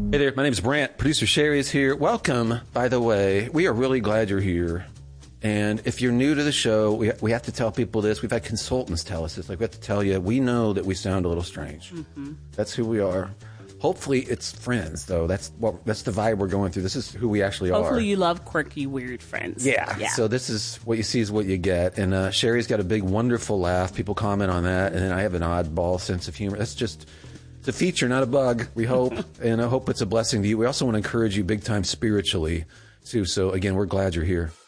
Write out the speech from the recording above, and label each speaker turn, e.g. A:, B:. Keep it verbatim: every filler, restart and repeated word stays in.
A: Hey there, my name's Brant. Producer Sherry is here. Welcome, by the way. We are really glad you're here. And if you're new to the show, we we have to tell people this. We've had consultants tell us this. Like, we have to tell you, we know that we sound a little strange. Mm-hmm. That's who we are. Hopefully it's friends, though. That's what that's the vibe we're going through. This is who we actually
B: Hopefully
A: are.
B: Hopefully you love quirky, weird friends.
A: Yeah. yeah. So this is what you see is what you get. And uh, Sherry's got a big, wonderful laugh. People comment on that. And then I have an oddball sense of humor. That's just... It's a feature, not a bug, we hope. And I hope it's a blessing to you. We also want to encourage you big time spiritually, too. So, again, we're glad you're here.